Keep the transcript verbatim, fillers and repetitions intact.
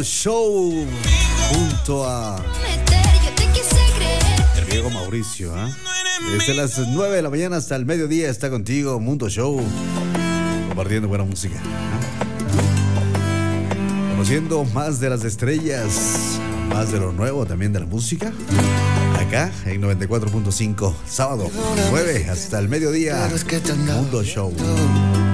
Mundo Show junto a Diego Mauricio. ¿eh? Desde las nueve de la mañana hasta el mediodía está contigo Mundo Show, compartiendo buena música, ¿eh? Conociendo más de las estrellas, más de lo nuevo también de la música. Acá en noventa y cuatro punto cinco, sábado nueve hasta el mediodía, Mundo Show.